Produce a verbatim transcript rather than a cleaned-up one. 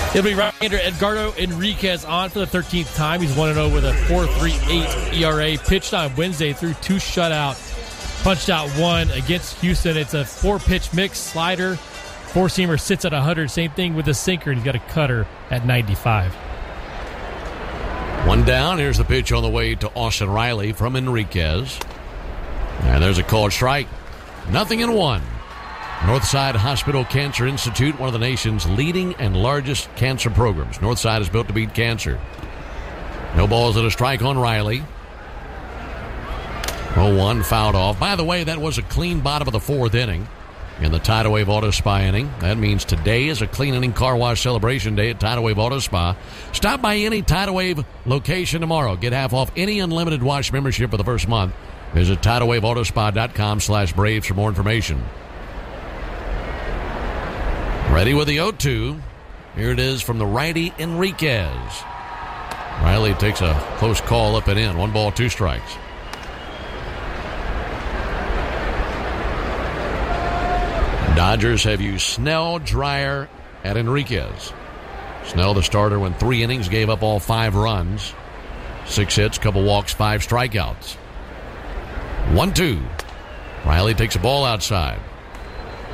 It'll be right-hander Edgardo Enriquez on for the thirteenth time. He's one and oh with a four point three eight E R A. Pitched on Wednesday through two shutout. Punched out one against Houston. It's a four-pitch mix. Slider, four-seamer sits at one hundred. Same thing with the sinker. He's got a cutter at ninety-five. One down. Here's the pitch on the way to Austin Riley from Enriquez. And there's a called strike. Nothing in one. Northside Hospital Cancer Institute, one of the nation's leading and largest cancer programs. Northside is built to beat cancer. No balls and a strike on Riley. oh one fouled off. By the way, that was a clean bottom of the fourth inning in the Tidal Wave Auto Spa inning. That means today is a clean inning car wash celebration day at Tidal Wave Auto Spa. Stop by any Tidal Wave location tomorrow. Get half off any unlimited wash membership for the first month. Visit tidal wave auto spa dot com slash Braves for more information. Ready with the oh two. Here it is from the righty Enriquez. Riley takes a close call up and in. One ball, two strikes. Dodgers have used Snell, Dreyer, and Enriquez. Snell, the starter, went three innings, gave up all five runs. Six hits, couple walks, five strikeouts. one two. Riley takes a ball outside.